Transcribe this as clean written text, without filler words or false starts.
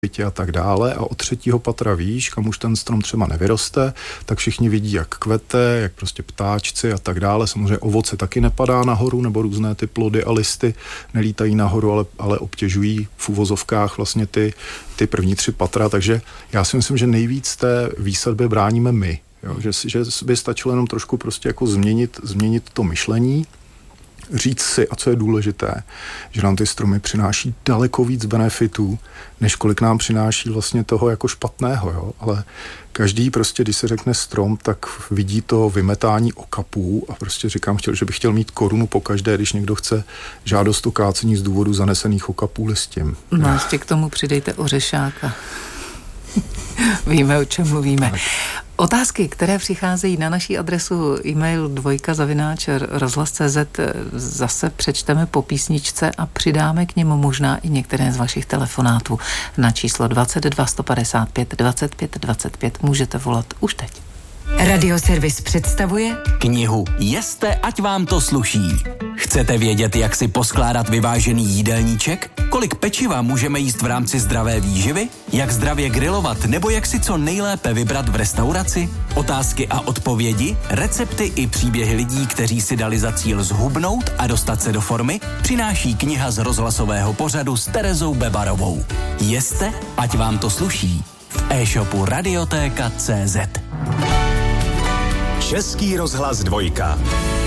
a tak dále, a od 3. patra výš, kam už ten strom třeba nevyroste, tak všichni vidí, jak kvete, jak prostě ptáčci a tak dále. Samozřejmě ovoce taky nepadá nahoru, nebo různé ty plody a listy nelítají nahoru, ale obtěžují v uvozovkách vlastně ty první 3 patra, takže já si myslím, že nejvíc té výsadby bráníme my. Jo? Že by stačilo jenom trošku prostě jako změnit to myšlení, říct si, a co je důležité, že nám ty stromy přináší daleko víc benefitů, než kolik nám přináší vlastně toho jako špatného, jo? Ale každý prostě, když se řekne strom, tak vidí to vymetání okapů a prostě říkám, že bych chtěl mít korunu pokaždé, když někdo chce žádost o kácení z důvodu zanesených okapů listěm. No, ještě k tomu přidejte ořešáka. Víme, o čem mluvíme. Otázky, které přicházejí na naší adresu e-mail 2@rozhlas.cz, zase přečteme po písničce a přidáme k němu možná i některé z vašich telefonátů na číslo 22 155 25 25. Můžete volat už teď. Radioservis představuje knihu Jeste, ať vám to sluší. Chcete vědět, jak si poskládat vyvážený jídelníček? Kolik pečiva můžeme jíst v rámci zdravé výživy? Jak zdravě grilovat nebo jak si co nejlépe vybrat v restauraci? Otázky a odpovědi, recepty i příběhy lidí, kteří si dali za cíl zhubnout a dostat se do formy, přináší kniha z rozhlasového pořadu s Terezou Bebarovou. Jeste, ať vám to sluší. V e-shopu Radiotéka.cz. Český rozhlas 2.